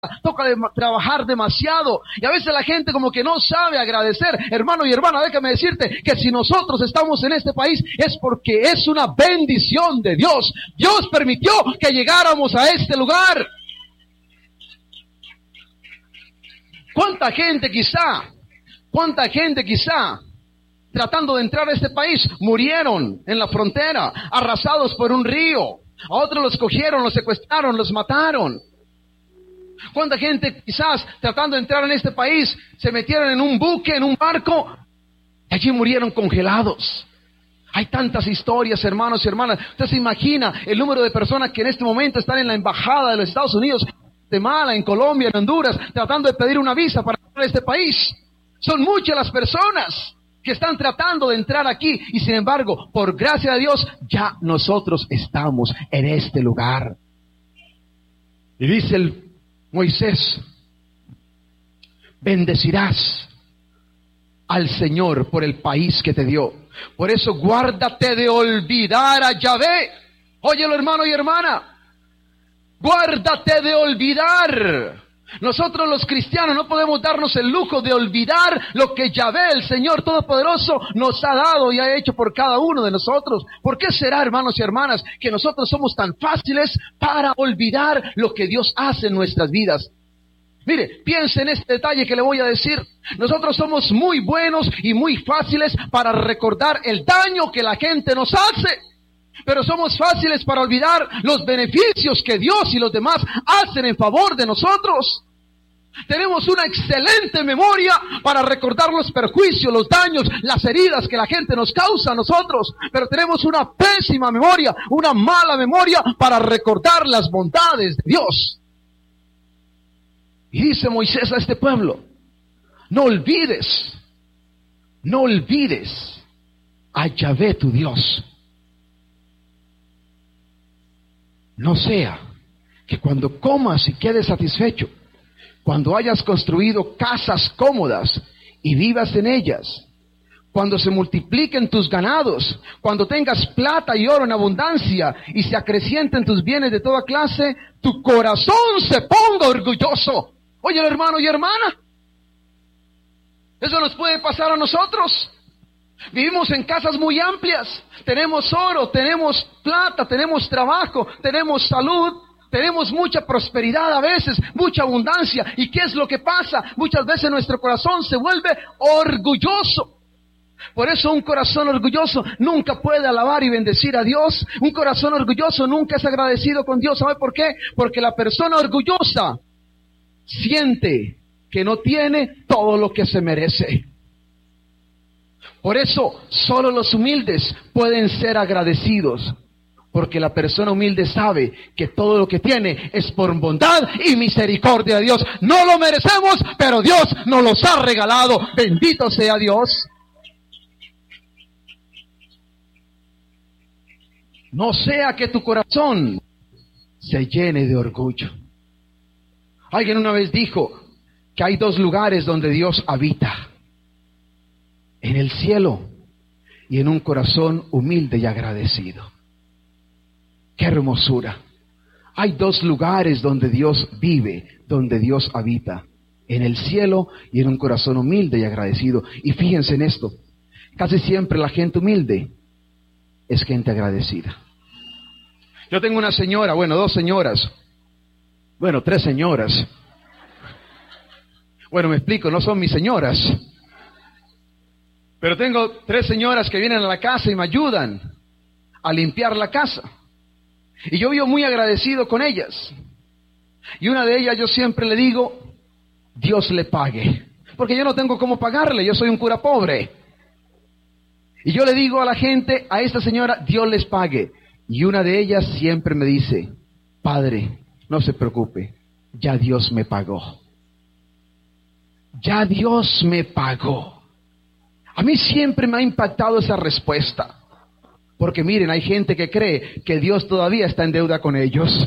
toca trabajar demasiado. Y a veces la gente como que no sabe agradecer. Hermano y hermana, déjame decirte que si nosotros estamos en este país es porque es una bendición de Dios. Dios permitió que llegáramos a este lugar. ¿Cuánta gente quizá tratando de entrar a este país murieron en la frontera, arrasados por un río? A otros los cogieron, los secuestraron, los mataron. ¿Cuánta gente quizás tratando de entrar en este país se metieron en un buque, en un barco, y allí murieron congelados? Hay tantas historias, hermanos y hermanas. Usted se imagina el número de personas que en este momento están en la embajada de los Estados Unidos, en Guatemala, en Colombia, en Honduras, tratando de pedir una visa para entrar a este país. Son muchas las personas que están tratando de entrar aquí, y sin embargo, por gracia de Dios, ya nosotros estamos en este lugar. Y dice el Moisés: bendecirás al Señor por el país que te dio. Por eso guárdate de olvidar a Yahvé. Óyelo, hermano y hermana, guárdate de olvidar. Nosotros los cristianos no podemos darnos el lujo de olvidar lo que Yahvé, el Señor Todopoderoso, nos ha dado y ha hecho por cada uno de nosotros. ¿Por qué será, hermanos y hermanas, que nosotros somos tan fáciles para olvidar lo que Dios hace en nuestras vidas? Mire, piense en este detalle que le voy a decir. Nosotros somos muy buenos y muy fáciles para recordar el daño que la gente nos hace, pero somos fáciles para olvidar los beneficios que Dios y los demás hacen en favor de nosotros. Tenemos una excelente memoria para recordar los perjuicios, los daños, las heridas que la gente nos causa a nosotros, pero tenemos una pésima memoria, una mala memoria para recordar las bondades de Dios. Y dice Moisés a este pueblo: no olvides a Yahvé tu Dios. No sea que cuando comas y quedes satisfecho, cuando hayas construido casas cómodas y vivas en ellas, cuando se multipliquen tus ganados, cuando tengas plata y oro en abundancia y se acrecienten tus bienes de toda clase, tu corazón se ponga orgulloso. Oye, hermano y hermana, eso nos puede pasar a nosotros. Vivimos en casas muy amplias, tenemos oro, tenemos plata, tenemos trabajo, tenemos salud, tenemos mucha prosperidad a veces, mucha abundancia. ¿Y qué es lo que pasa? Muchas veces nuestro corazón se vuelve orgulloso. Por eso un corazón orgulloso nunca puede alabar y bendecir a Dios. Un corazón orgulloso nunca es agradecido con Dios. ¿Sabe por qué? Porque la persona orgullosa siente que no tiene todo lo que se merece. Por eso solo los humildes pueden ser agradecidos, porque la persona humilde sabe que todo lo que tiene es por bondad y misericordia de Dios. No lo merecemos, pero Dios nos los ha regalado. Bendito sea Dios. No sea que tu corazón se llene de orgullo. Alguien una vez dijo que hay dos lugares donde Dios habita: en el cielo y en un corazón humilde y agradecido. ¡Qué hermosura! Hay dos lugares donde Dios vive, donde Dios habita: en el cielo y en un corazón humilde y agradecido. Y fíjense en esto: casi siempre la gente humilde es gente agradecida. Yo tengo una señora, dos señoras, tres señoras. Me explico, no son mis señoras. Pero tengo 3 señoras que vienen a la casa y me ayudan a limpiar la casa. Y yo vivo muy agradecido con ellas. Y una de ellas yo siempre le digo: Dios le pague. Porque yo no tengo cómo pagarle, yo soy un cura pobre. Y yo le digo a la gente, a esta señora: Dios les pague. Y una de ellas siempre me dice: Padre, no se preocupe, ya Dios me pagó. Ya Dios me pagó. A mí siempre me ha impactado esa respuesta. Porque miren, hay gente que cree que Dios todavía está en deuda con ellos.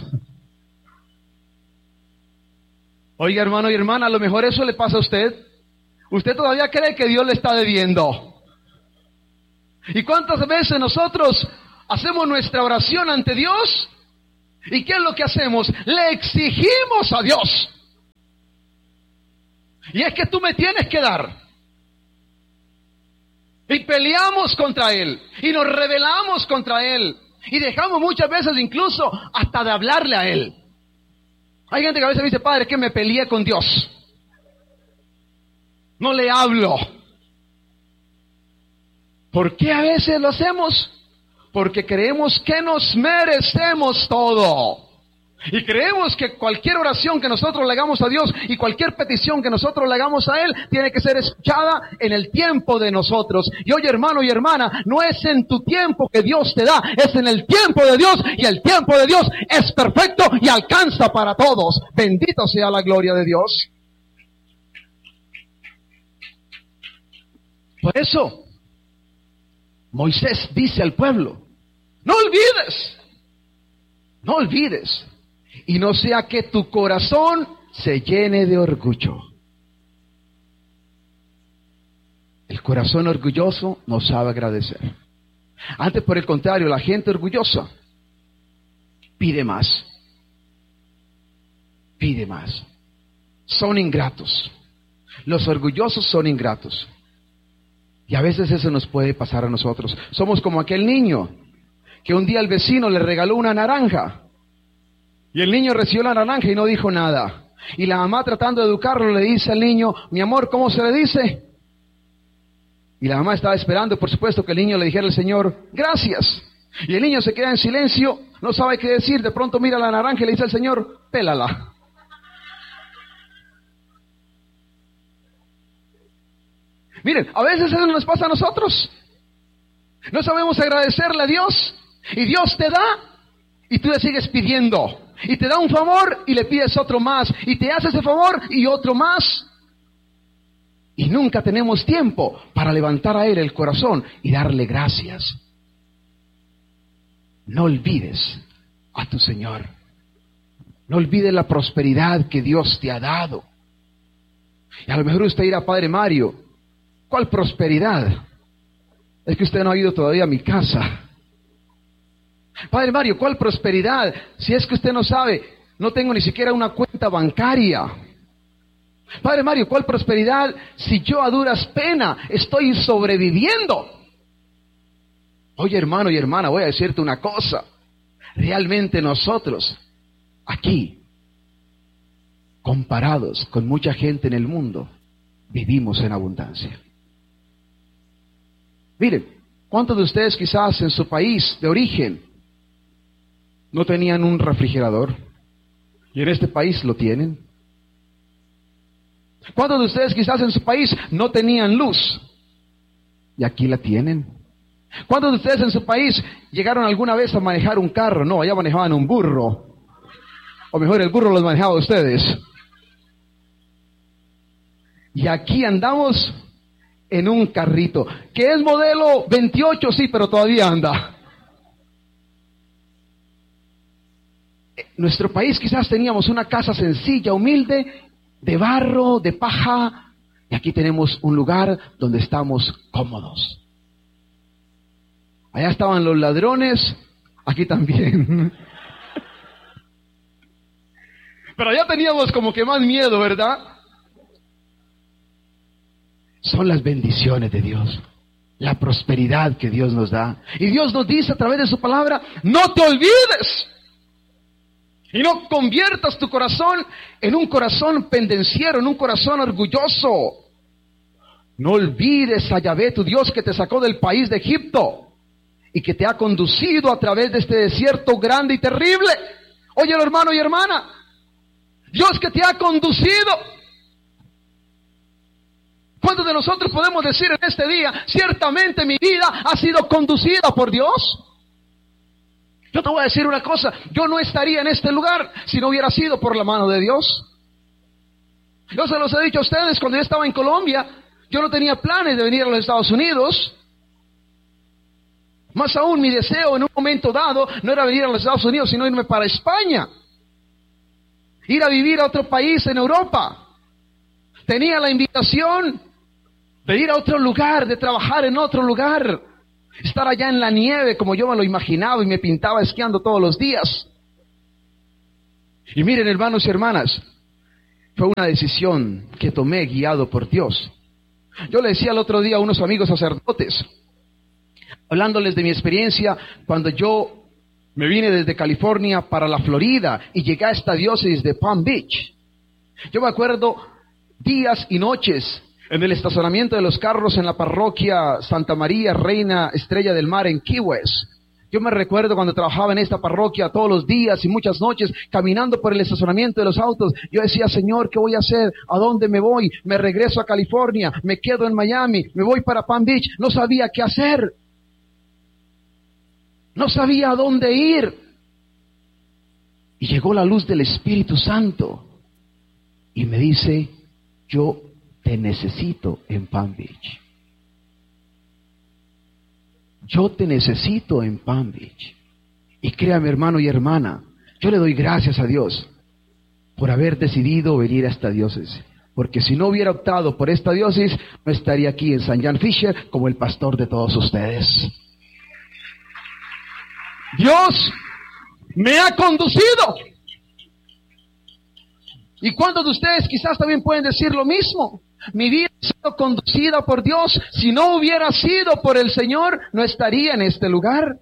Oiga, hermano y hermana, a lo mejor eso le pasa a usted. Usted todavía cree que Dios le está debiendo. ¿Y cuántas veces nosotros hacemos nuestra oración ante Dios? ¿Y qué es lo que hacemos? Le exigimos a Dios. Y es que tú me tienes que dar. Y peleamos contra Él. Y nos rebelamos contra Él. Y dejamos muchas veces incluso hasta de hablarle a Él. Hay gente que a veces me dice, Padre, que me peleé con Dios. No le hablo. ¿Por qué a veces lo hacemos? Porque creemos que nos merecemos todo. Y creemos que cualquier oración que nosotros le hagamos a Dios y cualquier petición que nosotros le hagamos a Él tiene que ser escuchada en el tiempo de nosotros. Y oye, hermano y hermana, no es en tu tiempo que Dios te da, es en el tiempo de Dios, y el tiempo de Dios es perfecto y alcanza para todos. Bendito sea la gloria de Dios. Por eso, Moisés dice al pueblo, no olvides, y no sea que tu corazón se llene de orgullo. El corazón orgulloso no sabe agradecer. Antes, por el contrario, la gente orgullosa pide más. Son ingratos. Los orgullosos son ingratos. Y a veces eso nos puede pasar a nosotros. Somos como aquel niño que un día el vecino le regaló una naranja. Y el niño recibió la naranja y no dijo nada. Y la mamá, tratando de educarlo, le dice al niño, mi amor, ¿cómo se le dice? Y la mamá estaba esperando, por supuesto, que el niño le dijera al Señor, gracias. Y el niño se queda en silencio, no sabe qué decir. De pronto mira la naranja y le dice al Señor, pélala. Miren, a veces eso nos pasa a nosotros. No sabemos agradecerle a Dios. Y Dios te da y tú le sigues pidiendo. Y te da un favor y le pides otro más. Y te hace ese favor y otro más. Y nunca tenemos tiempo para levantar a Él el corazón y darle gracias. No olvides a tu Señor. No olvides la prosperidad que Dios te ha dado. Y a lo mejor usted dirá, Padre Mario, ¿cuál prosperidad? Es que usted no ha ido todavía a mi casa. Padre Mario, ¿cuál prosperidad? Si es que usted no sabe, no tengo ni siquiera una cuenta bancaria. Padre Mario, ¿cuál prosperidad? Si yo a duras penas estoy sobreviviendo. Oye, hermano y hermana, voy a decirte una cosa. Realmente nosotros, aquí, comparados con mucha gente en el mundo, vivimos en abundancia. Miren, ¿cuántos de ustedes quizás en su país de origen no tenían un refrigerador? Y en este país lo tienen. ¿Cuántos de ustedes quizás en su país no tenían luz? Y aquí la tienen. ¿Cuántos de ustedes en su país llegaron alguna vez a manejar un carro? No, allá manejaban un burro. O mejor, el burro los manejaba ustedes. Y aquí andamos en un carrito, que es modelo 28, sí, pero todavía anda. En nuestro país quizás teníamos una casa sencilla, humilde, de barro, de paja, y aquí tenemos un lugar donde estamos cómodos. Allá estaban los ladrones, aquí también. Pero allá teníamos como que más miedo, ¿verdad? Son las bendiciones de Dios, la prosperidad que Dios nos da. Y Dios nos dice a través de su palabra, no te olvides. Y no conviertas tu corazón en un corazón pendenciero, en un corazón orgulloso. No olvides a Yahvé, tu Dios, que te sacó del país de Egipto y que te ha conducido a través de este desierto grande y terrible. Oye, hermano y hermana, Dios que te ha conducido. ¿Cuántos de nosotros podemos decir en este día, ciertamente mi vida ha sido conducida por Dios? Yo te voy a decir una cosa, yo no estaría en este lugar si no hubiera sido por la mano de Dios. Yo se los he dicho a ustedes, cuando yo estaba en Colombia, yo no tenía planes de venir a los Estados Unidos. Más aún, mi deseo en un momento dado no era venir a los Estados Unidos, sino irme para España. Ir a vivir a otro país en Europa. Tenía la invitación de ir a otro lugar, de trabajar en otro lugar. Estar allá en la nieve como yo me lo imaginaba y me pintaba esquiando todos los días. Y miren, hermanos y hermanas, fue una decisión que tomé guiado por Dios. Yo le decía el otro día a unos amigos sacerdotes, hablándoles de mi experiencia cuando yo me vine desde California para la Florida y llegué a esta diócesis de Palm Beach. Yo me acuerdo días y noches en el estacionamiento de los carros en la parroquia Santa María Reina Estrella del Mar en Key West. Yo me recuerdo cuando trabajaba en esta parroquia todos los días y muchas noches caminando por el estacionamiento de los autos. Yo decía, Señor, ¿qué voy a hacer? ¿A dónde me voy? ¿Me regreso a California? ¿Me quedo en Miami? ¿Me voy para Palm Beach? No sabía qué hacer. No sabía a dónde ir. Y llegó la luz del Espíritu Santo y me dice, yo te necesito en Palm Beach. Yo te necesito en Palm Beach. Y créame, hermano y hermana, yo le doy gracias a Dios por haber decidido venir a esta diócesis. Porque si no hubiera optado por esta diócesis, no estaría aquí en St. John Fisher como el pastor de todos ustedes. Dios me ha conducido. ¿Y cuántos de ustedes quizás también pueden decir lo mismo? Mi vida ha sido conducida por Dios. Si no hubiera sido por el Señor, no estaría en este lugar.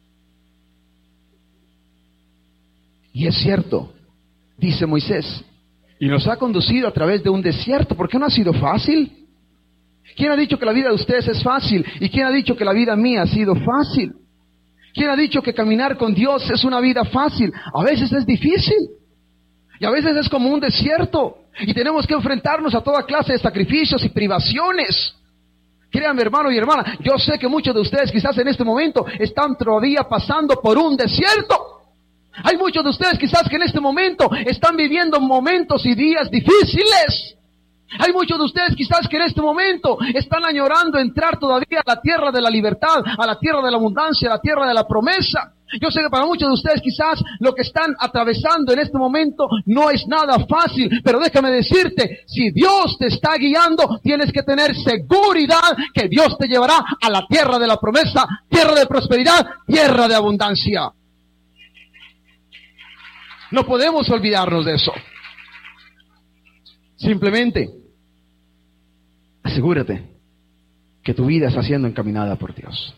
Y es cierto, dice Moisés, y nos ha conducido a través de un desierto. ¿Por qué no ha sido fácil? ¿Quién ha dicho que la vida de ustedes es fácil? ¿Y quién ha dicho que la vida mía ha sido fácil? ¿Quién ha dicho que caminar con Dios es una vida fácil? A veces es difícil. Y a veces es como un desierto. Y tenemos que enfrentarnos a toda clase de sacrificios y privaciones. Créanme, hermano y hermana, yo sé que muchos de ustedes quizás en este momento están todavía pasando por un desierto. Hay muchos de ustedes quizás que en este momento están viviendo momentos y días difíciles. Hay muchos de ustedes quizás que en este momento están añorando entrar todavía a la tierra de la libertad, a la tierra de la abundancia, a la tierra de la promesa. Yo sé que para muchos de ustedes quizás lo que están atravesando en este momento no es nada fácil, pero déjame decirte, si Dios te está guiando, tienes que tener seguridad que Dios te llevará a la tierra de la promesa, tierra de prosperidad, tierra de abundancia. No podemos olvidarnos de eso. Simplemente, asegúrate que tu vida está siendo encaminada por Dios.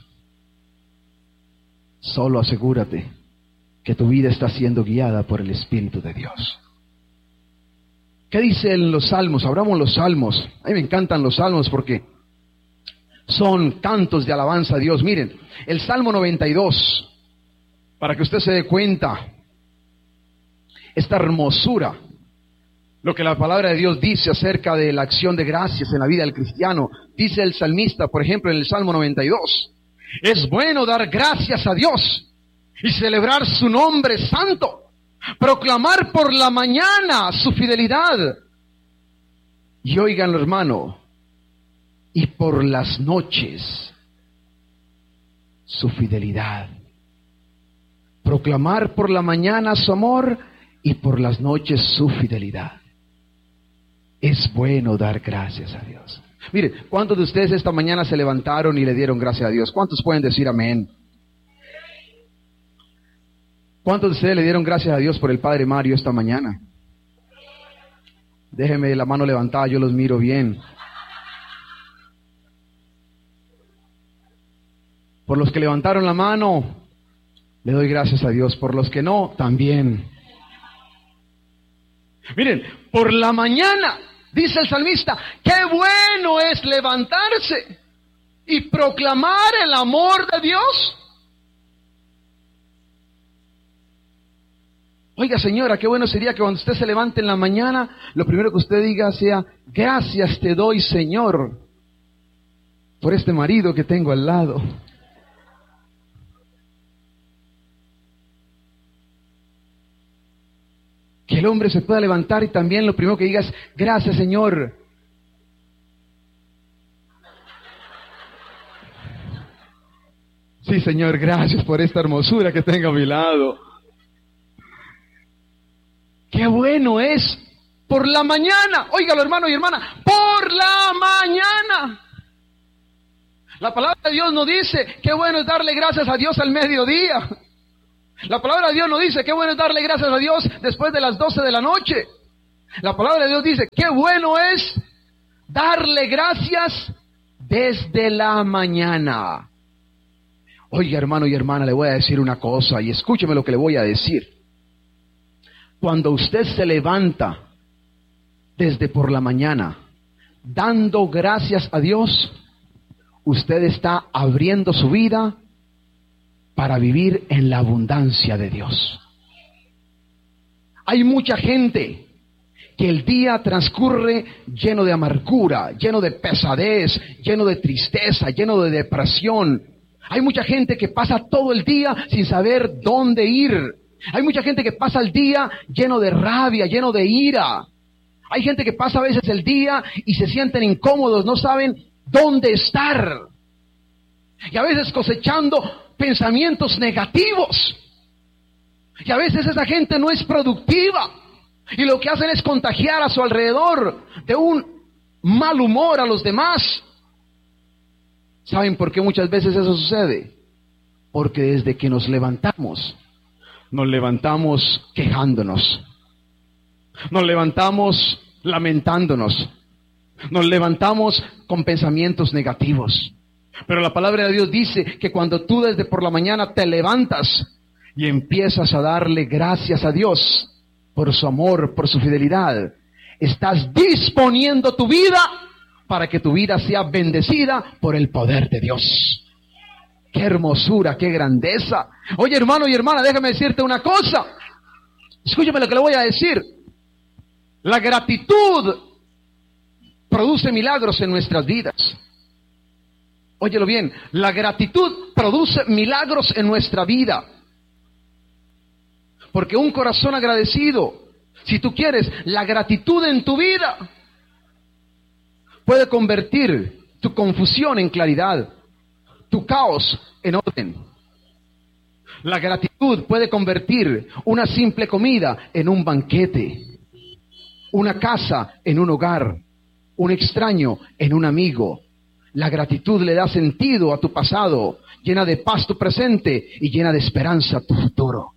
Solo asegúrate que tu vida está siendo guiada por el Espíritu de Dios. ¿Qué dice en los Salmos? Abramos los Salmos. A mí me encantan los Salmos porque son cantos de alabanza a Dios. Miren, el Salmo 92, para que usted se dé cuenta, esta hermosura, lo que la palabra de Dios dice acerca de la acción de gracias en la vida del cristiano. Dice el salmista, por ejemplo, en el Salmo 92, es bueno dar gracias a Dios y celebrar su nombre santo, proclamar por la mañana su fidelidad. Y oiganlo, hermano, y por las noches su fidelidad. Proclamar por la mañana su amor y por las noches su fidelidad. Es bueno dar gracias a Dios. Mire, ¿cuántos de ustedes esta mañana se levantaron y le dieron gracias a Dios? ¿Cuántos pueden decir amén? ¿Cuántos de ustedes le dieron gracias a Dios por el Padre Mario esta mañana? Déjeme la mano levantada, yo los miro bien. Por los que levantaron la mano, le doy gracias a Dios. Por los que no, también. Miren, por la mañana, dice el salmista, qué bueno es levantarse y proclamar el amor de Dios. Oiga, señora, qué bueno sería que cuando usted se levante en la mañana, lo primero que usted diga sea, gracias te doy, Señor, por este marido que tengo al lado. Que el hombre se pueda levantar y también lo primero que diga es, gracias, Señor. Sí, Señor, gracias por esta hermosura que tengo a mi lado. Qué bueno es por la mañana. Óigalo, hermano y hermana, por la mañana. La palabra de Dios nos dice, qué bueno es darle gracias a Dios al mediodía. La palabra de Dios nos dice, qué bueno es darle gracias a Dios después de las 12 de la noche. La palabra de Dios dice, qué bueno es darle gracias desde la mañana. Oiga, hermano y hermana, le voy a decir una cosa y escúcheme lo que le voy a decir. Cuando usted se levanta desde por la mañana, dando gracias a Dios, usted está abriendo su vida para vivir en la abundancia de Dios. Hay mucha gente que el día transcurre lleno de amargura, lleno de pesadez, lleno de tristeza, lleno de depresión. Hay mucha gente que pasa todo el día sin saber dónde ir. Hay mucha gente que pasa el día lleno de rabia, lleno de ira. Hay gente que pasa a veces el día y se sienten incómodos, no saben dónde estar. Y a veces cosechando pensamientos negativos. Y a veces esa gente no es productiva. Y lo que hacen es contagiar a su alrededor de un mal humor a los demás. ¿Saben por qué muchas veces eso sucede? Porque desde que nos levantamos quejándonos. Nos levantamos lamentándonos. Nos levantamos con pensamientos negativos. Pero la palabra de Dios dice que cuando tú desde por la mañana te levantas y empiezas a darle gracias a Dios por su amor, por su fidelidad, estás disponiendo tu vida para que tu vida sea bendecida por el poder de Dios. ¡Qué hermosura, qué grandeza! Oye, hermano y hermana, déjame decirte una cosa. Escúchame lo que le voy a decir. La gratitud produce milagros en nuestras vidas. Óyelo bien, la gratitud produce milagros en nuestra vida. Porque un corazón agradecido, si tú quieres, la gratitud en tu vida puede convertir tu confusión en claridad, tu caos en orden. La gratitud puede convertir una simple comida en un banquete, una casa en un hogar, un extraño en un amigo. La gratitud le da sentido a tu pasado, llena de paz tu presente y llena de esperanza tu futuro.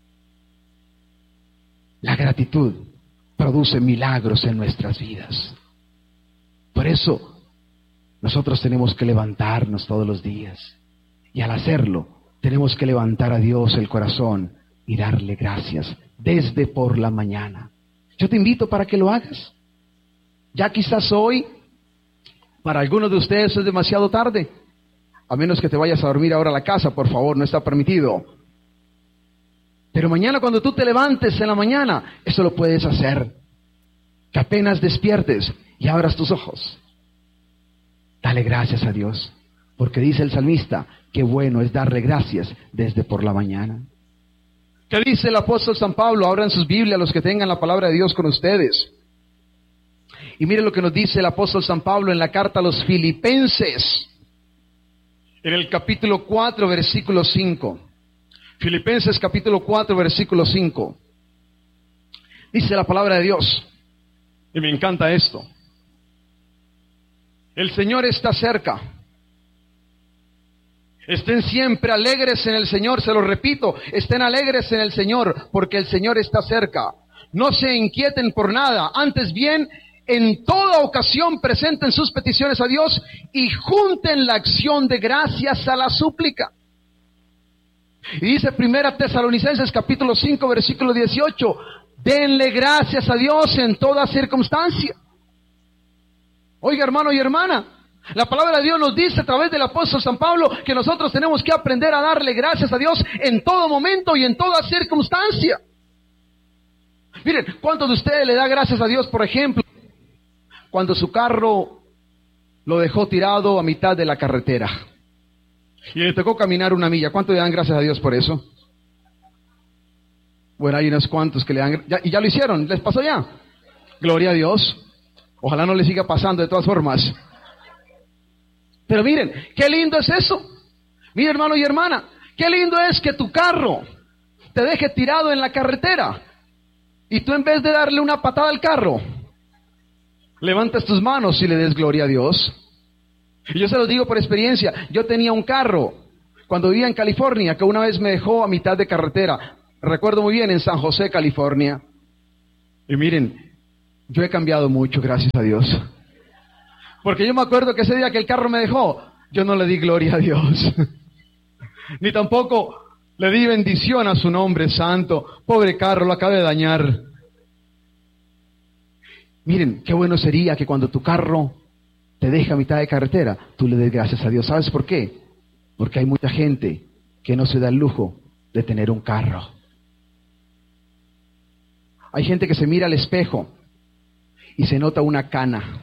La gratitud produce milagros en nuestras vidas. Por eso, nosotros tenemos que levantarnos todos los días. Y al hacerlo, tenemos que levantar a Dios el corazón y darle gracias desde por la mañana. Yo te invito para que lo hagas. Ya quizás hoy, para algunos de ustedes es demasiado tarde. A menos que te vayas a dormir ahora a la casa, por favor, no está permitido. Pero mañana cuando tú te levantes en la mañana, eso lo puedes hacer. Que apenas despiertes y abras tus ojos. Dale gracias a Dios. Porque dice el salmista, qué bueno es darle gracias desde por la mañana. ¿Qué dice el apóstol San Pablo? Abran sus Biblias los que tengan la palabra de Dios con ustedes. Y mire lo que nos dice el apóstol San Pablo en la carta a los Filipenses. En el capítulo 4, versículo 5. Filipenses capítulo 4, versículo 5. Dice la palabra de Dios. Y me encanta esto. El Señor está cerca. Estén siempre alegres en el Señor, se lo repito, estén alegres en el Señor, porque el Señor está cerca. No se inquieten por nada, antes bien, en toda ocasión presenten sus peticiones a Dios y junten la acción de gracias a la súplica. Y dice 1 Tesalonicenses capítulo 5 versículo 18, denle gracias a Dios en toda circunstancia. Oiga, hermano y hermana, la palabra de Dios nos dice a través del apóstol San Pablo que nosotros tenemos que aprender a darle gracias a Dios en todo momento y en toda circunstancia. Miren, ¿cuántos de ustedes le da gracias a Dios, por ejemplo, cuando su carro lo dejó tirado a mitad de la carretera y le tocó caminar una milla? ¿Cuántos le dan gracias a Dios por eso? Bueno, hay unos cuantos que le dan, y ya lo hicieron, les pasó ya. Gloria a Dios. Ojalá no le siga pasando de todas formas. Pero miren, qué lindo es eso. Mire, hermano y hermana, qué lindo es que tu carro te deje tirado en la carretera y tú, en vez de darle una patada al carro, levantas tus manos y le des gloria a Dios. Y yo se los digo por experiencia. Yo tenía un carro cuando vivía en California que una vez me dejó a mitad de carretera. Recuerdo muy bien, en San José, California. Y miren, Yo he cambiado mucho, gracias a Dios. Porque yo me acuerdo que ese día que el carro me dejó, yo no le di gloria a Dios. Ni tampoco le di bendición a su nombre santo. Pobre carro, lo acabé de dañar. Miren, qué bueno sería que cuando tu carro te deja a mitad de carretera, tú le des gracias a Dios. ¿Sabes por qué? Porque hay mucha gente que no se da el lujo de tener un carro. Hay gente que se mira al espejo y se nota una cana.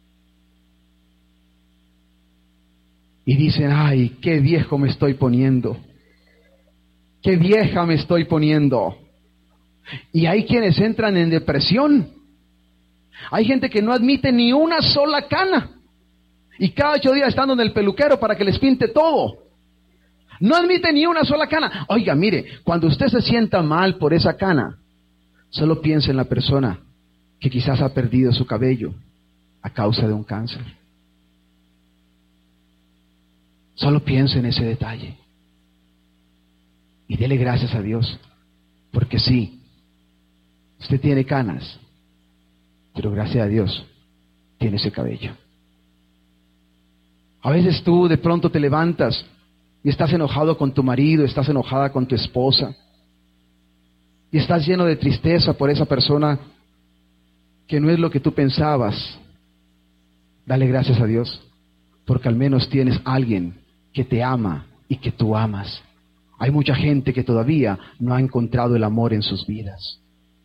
Y dicen, ay, qué viejo me estoy poniendo. Qué vieja me estoy poniendo. Y hay quienes entran en depresión. Hay gente que no admite ni una sola cana. Y cada 8 días estando en el peluquero para que les pinte todo. No admite ni una sola cana. Oiga, mire, cuando usted se sienta mal por esa cana, solo piense en la persona que quizás ha perdido su cabello a causa de un cáncer. Solo piense en ese detalle. Y dele gracias a Dios. Porque sí, usted tiene canas, pero gracias a Dios tiene ese cabello. A veces tú de pronto te levantas y estás enojado con tu marido, estás enojada con tu esposa, y estás lleno de tristeza por esa persona que no es lo que tú pensabas. Dale gracias a Dios, porque al menos tienes a alguien que te ama y que tú amas. Hay mucha gente que todavía no ha encontrado el amor en sus vidas.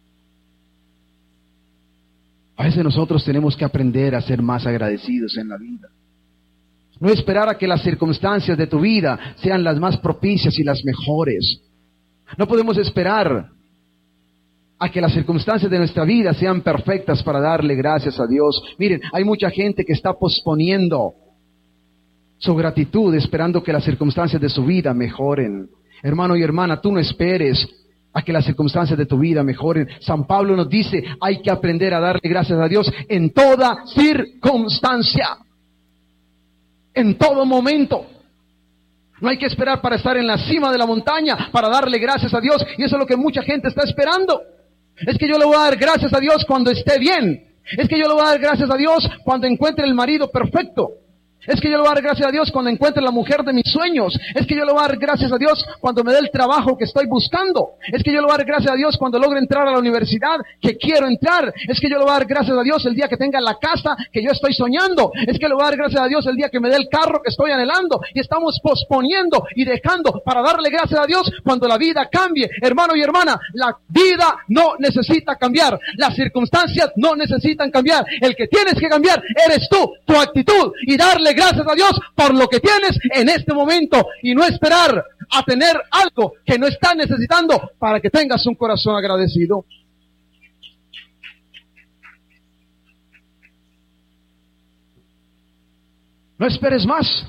A veces nosotros tenemos que aprender a ser más agradecidos en la vida. No esperar a que las circunstancias de tu vida sean las más propicias y las mejores. No podemos esperar a que las circunstancias de nuestra vida sean perfectas para darle gracias a Dios. Miren, hay mucha gente que está posponiendo su gratitud esperando que las circunstancias de su vida mejoren. Hermano y hermana, tú no esperes a que las circunstancias de tu vida mejoren. San Pablo nos dice, hay que aprender a darle gracias a Dios en toda circunstancia. En todo momento. No hay que esperar para estar en la cima de la montaña para darle gracias a Dios. Y eso es lo que mucha gente está esperando. Es que yo le voy a dar gracias a Dios cuando esté bien. Es que yo le voy a dar gracias a Dios cuando encuentre el marido perfecto. Es que yo le voy a dar gracias a Dios cuando encuentre la mujer de mis sueños. Es que yo le voy a dar gracias a Dios cuando me dé el trabajo que estoy buscando. Es que yo le voy a dar gracias a Dios cuando logre entrar a la universidad que quiero entrar. Es que yo le voy a dar gracias a Dios el día que tenga la casa que yo estoy soñando. Es que le voy a dar gracias a Dios el día que me dé el carro que estoy anhelando. Y estamos posponiendo y dejando para darle gracias a Dios cuando la vida cambie. Hermano y hermana, la vida no necesita cambiar. Las circunstancias no necesitan cambiar. El que tienes que cambiar eres tú, tu actitud, y darle gracias a Dios por lo que tienes en este momento y no esperar a tener algo que no estás necesitando para que tengas un corazón agradecido. No esperes más.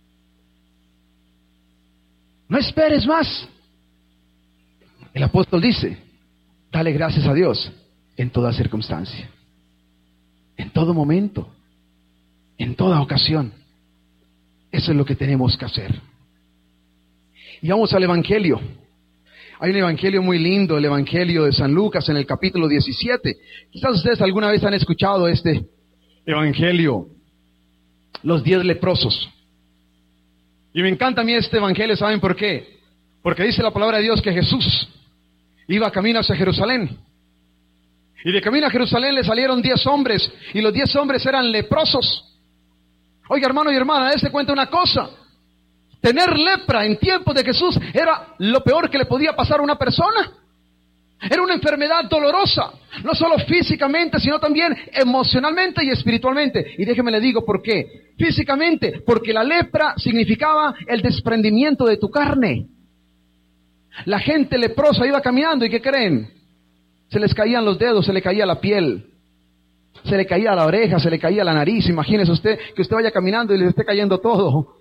No esperes más. El apóstol dice, dale gracias a Dios en toda circunstancia, en todo momento, en toda ocasión. Eso es lo que tenemos que hacer. Y vamos al Evangelio. Hay un Evangelio muy lindo, el Evangelio de San Lucas en el capítulo 17. Quizás ustedes alguna vez han escuchado este Evangelio, los 10 leprosos. Y me encanta a mí este Evangelio, ¿saben por qué? Porque dice la palabra de Dios que Jesús iba camino hacia Jerusalén. Y de camino a Jerusalén le salieron 10 hombres, y los 10 hombres eran leprosos. Oiga, hermano y hermana, dése cuenta una cosa. Tener lepra en tiempos de Jesús era lo peor que le podía pasar a una persona. Era una enfermedad dolorosa, no solo físicamente, sino también emocionalmente y espiritualmente. Y déjeme le digo por qué. Físicamente, porque la lepra significaba el desprendimiento de tu carne. La gente leprosa iba caminando y ¿qué creen? Se les caían los dedos, se le caía la piel, se le caía la oreja, se le caía la nariz. Imagínese usted que usted vaya caminando y le esté cayendo todo.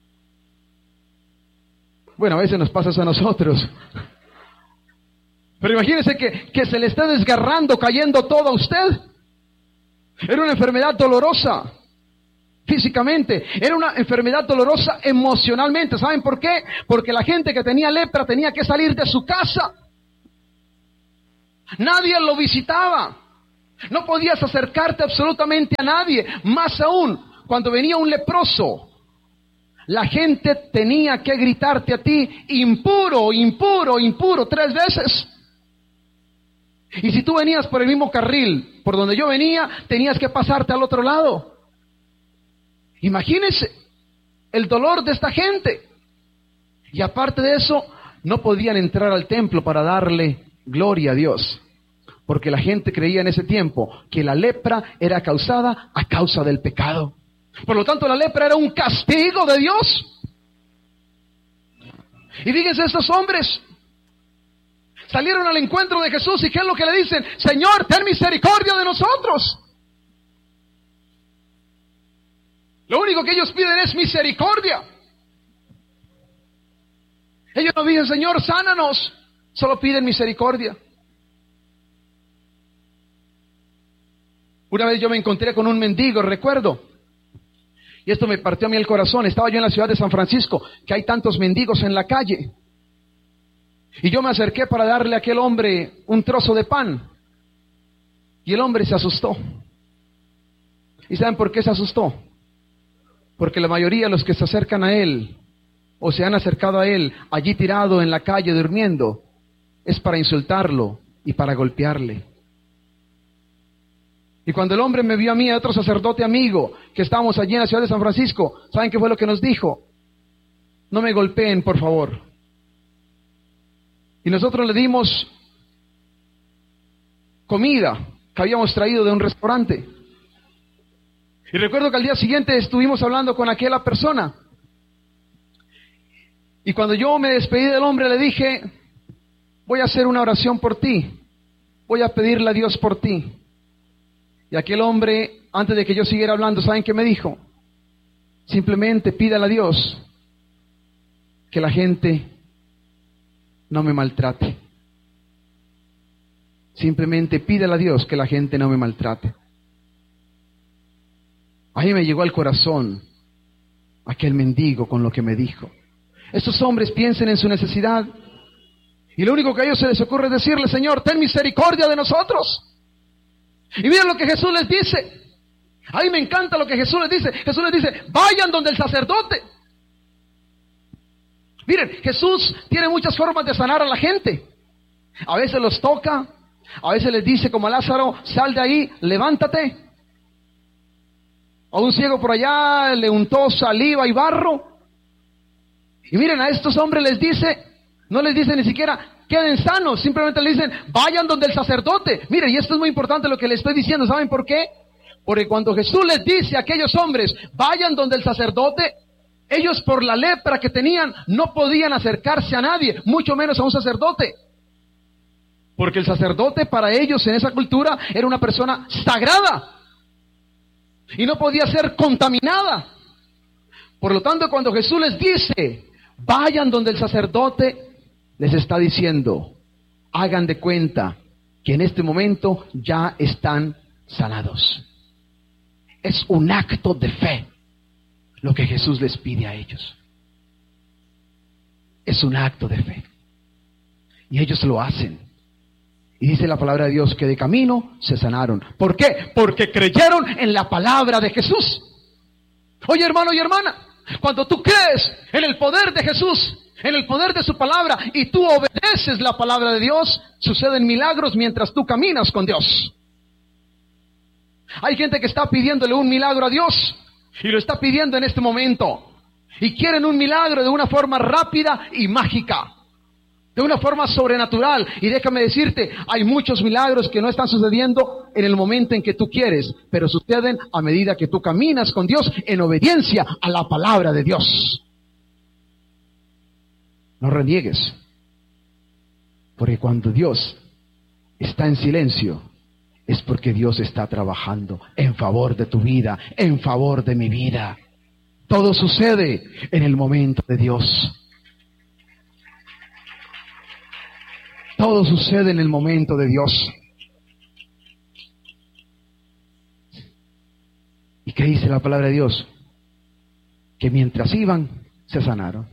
Bueno, a veces nos pasa eso a nosotros. Pero imagínese que se le esté desgarrando, cayendo todo a usted. Era una enfermedad dolorosa físicamente, era una enfermedad dolorosa emocionalmente. ¿Saben por qué? Porque la gente que tenía lepra tenía que salir de su casa. Nadie lo visitaba. No podías acercarte absolutamente a nadie. Más aún, cuando venía un leproso, la gente tenía que gritarte a ti: impuro, impuro, impuro, 3 veces. Y si tú venías por el mismo carril por donde yo venía, tenías que pasarte al otro lado. Imagínense el dolor de esta gente. Y aparte de eso, no podían entrar al templo para darle gloria a Dios, porque la gente creía en ese tiempo que la lepra era causada a causa del pecado. Por lo tanto, la lepra era un castigo de Dios. Y fíjense, estos hombres salieron al encuentro de Jesús, y ¿qué es lo que le dicen? Señor, ten misericordia de nosotros. Lo único que ellos piden es misericordia. Ellos no dicen: Señor, sánanos. Solo piden misericordia. Una vez yo me encontré con un mendigo, recuerdo, y esto me partió a mí el corazón. Estaba yo en la ciudad de San Francisco, que hay tantos mendigos en la calle, y yo me acerqué para darle a aquel hombre un trozo de pan, y el hombre se asustó. ¿Y saben por qué se asustó? Porque la mayoría de los que se acercan a él, o se han acercado a él allí tirado en la calle durmiendo, es para insultarlo y para golpearle. Y cuando el hombre me vio a mí, a otro sacerdote amigo, que estábamos allí en la ciudad de San Francisco, ¿saben qué fue lo que nos dijo? No me golpeen, por favor. Y nosotros le dimos comida que habíamos traído de un restaurante. Y recuerdo que al día siguiente estuvimos hablando con aquella persona. Y cuando yo me despedí del hombre, le dije: voy a hacer una oración por ti. Voy a pedirle a Dios por ti. Y aquel hombre, antes de que yo siguiera hablando, ¿saben qué me dijo? Simplemente pídale a Dios que la gente no me maltrate. Simplemente pídale a Dios que la gente no me maltrate. A mí me llegó al corazón aquel mendigo con lo que me dijo. Estos hombres piensan en su necesidad, y lo único que a ellos se les ocurre es decirle: Señor, ten misericordia de nosotros. Y miren lo que Jesús les dice. A mí me encanta lo que Jesús les dice. Jesús les dice: vayan donde el sacerdote. Miren, Jesús tiene muchas formas de sanar a la gente. A veces los toca, a veces les dice, como a Lázaro: sal de ahí, levántate. A un ciego por allá le untó saliva y barro. Y miren, a estos hombres les dice, no les dice ni siquiera queden sanos, simplemente les dicen: vayan donde el sacerdote. Miren, y esto es muy importante lo que les estoy diciendo. ¿Saben por qué? Porque cuando Jesús les dice a aquellos hombres: vayan donde el sacerdote, ellos, por la lepra que tenían, no podían acercarse a nadie, mucho menos a un sacerdote. Porque el sacerdote para ellos en esa cultura era una persona sagrada y no podía ser contaminada. Por lo tanto, cuando Jesús les dice: vayan donde el sacerdote, les está diciendo: hagan de cuenta que en este momento ya están sanados. Es un acto de fe lo que Jesús les pide a ellos. Es un acto de fe. Y ellos lo hacen. Y dice la palabra de Dios que de camino se sanaron. ¿Por qué? Porque creyeron en la palabra de Jesús. Oye, hermano y hermana, cuando tú crees en el poder de Jesús, en el poder de su palabra, y tú obedeces la palabra de Dios, suceden milagros mientras tú caminas con Dios. Hay gente que está pidiéndole un milagro a Dios, y lo está pidiendo en este momento, y quieren un milagro de una forma rápida y mágica, de una forma sobrenatural. Y déjame decirte, hay muchos milagros que no están sucediendo en el momento en que tú quieres, pero suceden a medida que tú caminas con Dios en obediencia a la palabra de Dios. No reniegues, porque cuando Dios está en silencio, es porque Dios está trabajando en favor de tu vida, en favor de mi vida. Todo sucede en el momento de Dios. Todo sucede en el momento de Dios. ¿Y qué dice la palabra de Dios? Que mientras iban, se sanaron.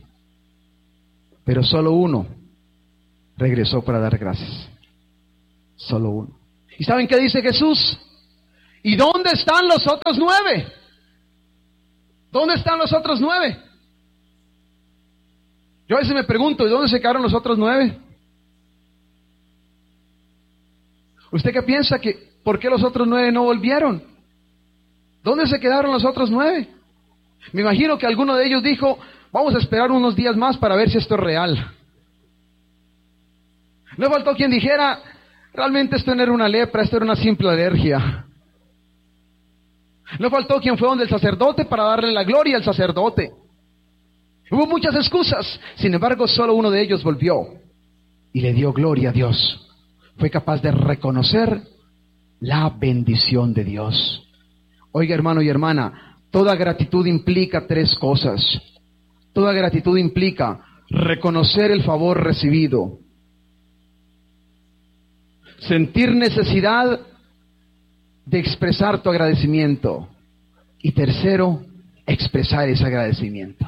Pero solo uno regresó para dar gracias. Solo uno. ¿Y saben qué dice Jesús? ¿Y dónde están los otros 9? ¿Dónde están los otros 9? Yo a veces me pregunto, ¿y dónde se quedaron los otros 9? ¿Usted qué piensa? ¿Por qué los otros 9 no volvieron? ¿Dónde se quedaron los otros 9? Me imagino que alguno de ellos dijo, vamos a esperar unos días más para ver si esto es real. No faltó quien dijera, realmente esto no era una lepra, esto era una simple alergia. No faltó quien fue donde el sacerdote para darle la gloria al sacerdote. Hubo muchas excusas, sin embargo solo uno de ellos volvió y le dio gloria a Dios. Fue capaz de reconocer la bendición de Dios. Oiga, hermano y hermana, toda gratitud implica 3 cosas. Toda gratitud implica reconocer el favor recibido, sentir necesidad de expresar tu agradecimiento y tercero, expresar ese agradecimiento.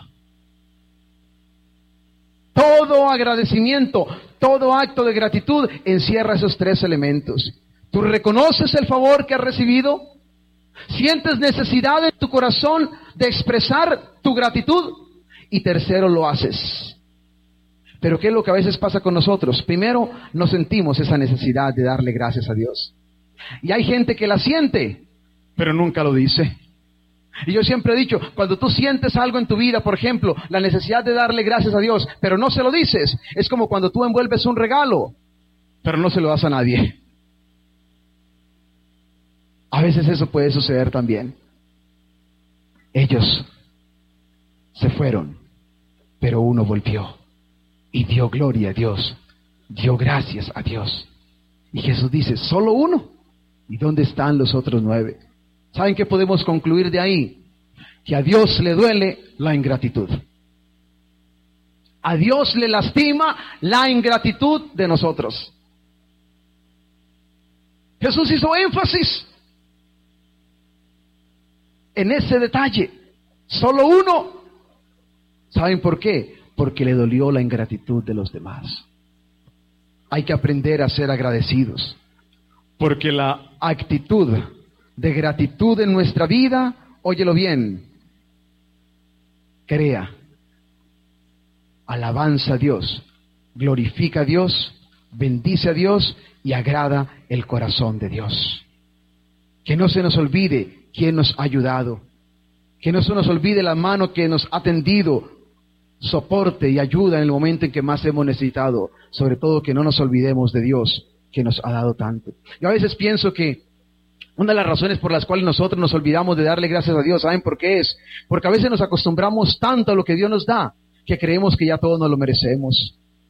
Todo agradecimiento, todo acto de gratitud encierra esos 3 elementos. Tú reconoces el favor que has recibido, sientes necesidad en tu corazón de expresar tu gratitud y tercero, lo haces. Pero ¿qué es lo que a veces pasa con nosotros? Primero, no sentimos esa necesidad de darle gracias a Dios. Y hay gente que la siente, pero nunca lo dice. Y yo siempre he dicho, cuando tú sientes algo en tu vida, por ejemplo, la necesidad de darle gracias a Dios, pero no se lo dices, es como cuando tú envuelves un regalo, pero no se lo das a nadie. A veces eso puede suceder también. Ellos se fueron, pero uno volvió y dio gloria a Dios, dio gracias a Dios. Y Jesús dice, solo uno. ¿Y dónde están los otros 9? ¿Saben qué podemos concluir de ahí? Que a Dios le duele la ingratitud. A Dios le lastima la ingratitud de nosotros. Jesús hizo énfasis en ese detalle. Solo uno. ¿Saben por qué? Porque le dolió la ingratitud de los demás. Hay que aprender a ser agradecidos, porque la actitud de gratitud en nuestra vida, óyelo bien, crea alabanza a Dios, glorifica a Dios, bendice a Dios y agrada el corazón de Dios. Que no se nos olvide quién nos ha ayudado, que no se nos olvide la mano que nos ha tendido soporte y ayuda en el momento en que más hemos necesitado. Sobre todo que no nos olvidemos de Dios que nos ha dado tanto. Yo a veces pienso que una de las razones por las cuales nosotros nos olvidamos de darle gracias a Dios, ¿saben por qué es? Porque a veces nos acostumbramos tanto a lo que Dios nos da, que creemos que ya todos nos lo merecemos.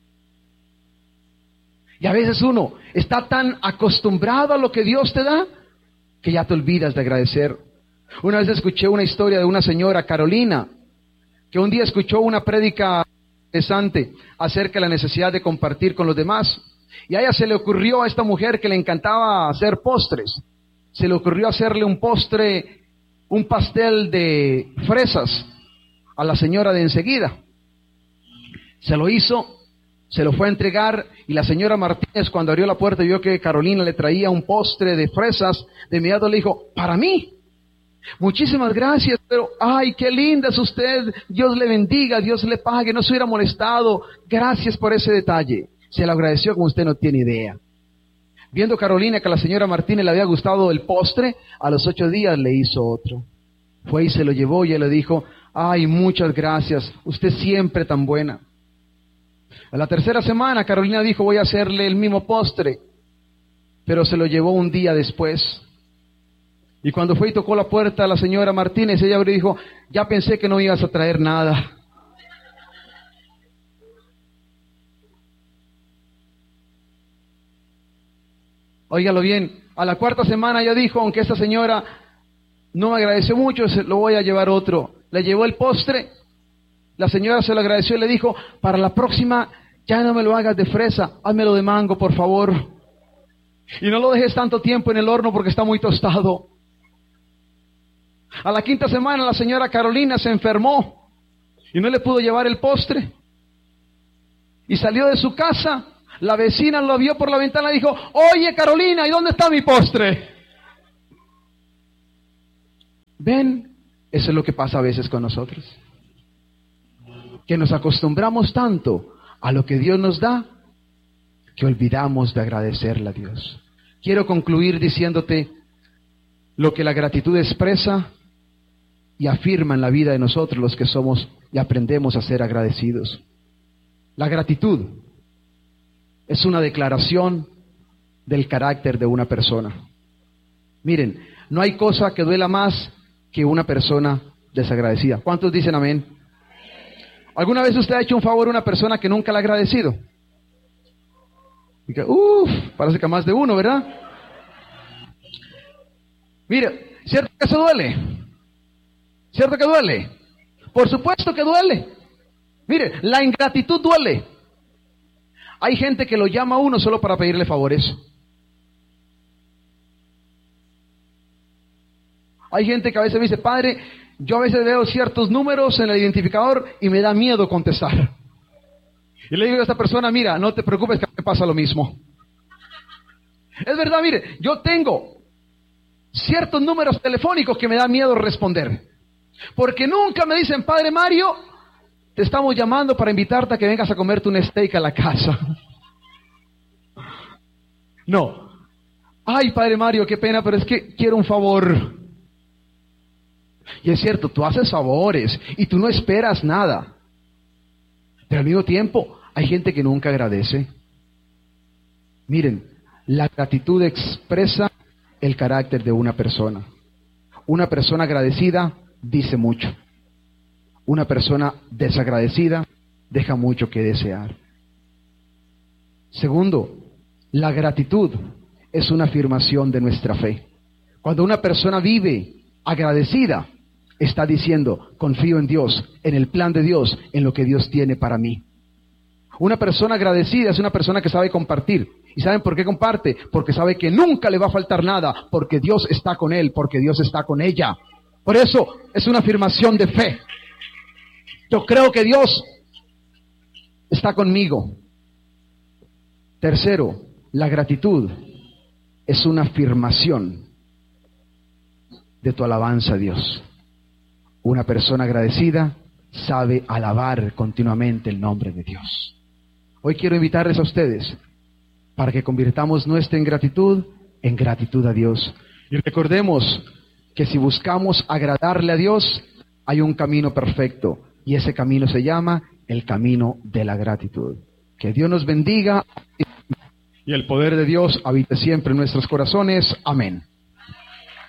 Y a veces uno está tan acostumbrado a lo que Dios te da, que ya te olvidas de agradecer. Una vez escuché una historia de una señora, Carolina, que un día escuchó una prédica interesante acerca de la necesidad de compartir con los demás. Y a ella se le ocurrió, a esta mujer que le encantaba hacer postres, se le ocurrió hacerle un postre, un pastel de fresas a la señora de enseguida. Se lo hizo, se lo fue a entregar y la señora Martínez, cuando abrió la puerta y vio que Carolina le traía un postre de fresas, de inmediato le dijo, para mí. Muchísimas gracias, pero ay, qué linda es usted, Dios le bendiga, Dios le pague, no se hubiera molestado, gracias por ese detalle. Se lo agradeció como usted no tiene idea. Viendo Carolina que a la señora Martínez le había gustado el postre, a los 8 días le hizo otro. Fue y se lo llevó y ella le dijo, ay, muchas gracias, usted siempre tan buena. A la 3ª semana Carolina dijo, voy a hacerle el mismo postre, pero se lo llevó un día después. Y cuando fue y tocó la puerta a la señora Martínez, ella abrió y dijo, ya pensé que no ibas a traer nada. Óigalo bien, a la 4ª semana ella dijo, aunque esta señora no me agradeció mucho, se lo voy a llevar otro. Le llevó el postre, la señora se lo agradeció y le dijo, para la próxima ya no me lo hagas de fresa, házmelo de mango, por favor. Y no lo dejes tanto tiempo en el horno porque está muy tostado. A la 5ª semana la señora Carolina se enfermó y no le pudo llevar el postre. Y salió de su casa La vecina lo vio por la ventana y dijo, oye Carolina, ¿y dónde está mi postre? ¿Ven? Eso es lo que pasa a veces con nosotros. Que nos acostumbramos tanto a lo que Dios nos da, que olvidamos de agradecerle a Dios. Quiero concluir diciéndote lo que la gratitud expresa y afirma en la vida de nosotros los que somos y aprendemos a ser agradecidos. La gratitud es una declaración del carácter de una persona. Miren, no hay cosa que duela más que una persona desagradecida. ¿Cuántos dicen amén? ¿Alguna vez usted ha hecho un favor a una persona que nunca le ha agradecido? Y que, parece que más de uno, ¿verdad? Mire, ¿cierto que eso duele? ¿Cierto que duele? Por supuesto que duele. Mire, la ingratitud duele. Hay gente que lo llama a uno solo para pedirle favores. Hay gente que a veces me dice, padre, yo a veces veo ciertos números en el identificador y me da miedo contestar. Y le digo a esta persona, mira, no te preocupes que me pasa lo mismo. Es verdad, mire, yo tengo ciertos números telefónicos que me da miedo responder. Porque nunca me dicen, padre Mario, te estamos llamando para invitarte a que vengas a comerte un steak a la casa. No. Ay, padre Mario, qué pena, pero es que quiero un favor. Y es cierto, tú haces favores y tú no esperas nada. Pero al mismo tiempo, hay gente que nunca agradece. Miren, la gratitud expresa el carácter de una persona. Una persona agradecida dice mucho. Una persona desagradecida deja mucho que desear. Segundo, la gratitud es una afirmación de nuestra fe. Cuando una persona vive agradecida, está diciendo, confío en Dios, en el plan de Dios, en lo que Dios tiene para mí. Una persona agradecida es una persona que sabe compartir. ¿Y saben por qué comparte? Porque sabe que nunca le va a faltar nada, porque Dios está con él, porque Dios está con ella. Por eso es una afirmación de fe. Yo creo que Dios está conmigo. Tercero, la gratitud es una afirmación de tu alabanza a Dios. Una persona agradecida sabe alabar continuamente el nombre de Dios. Hoy quiero invitarles a ustedes para que convirtamos nuestra ingratitud en gratitud a Dios. Y recordemos que si buscamos agradarle a Dios, hay un camino perfecto. Y ese camino se llama el camino de la gratitud. Que Dios nos bendiga y el poder de Dios habite siempre en nuestros corazones. Amén.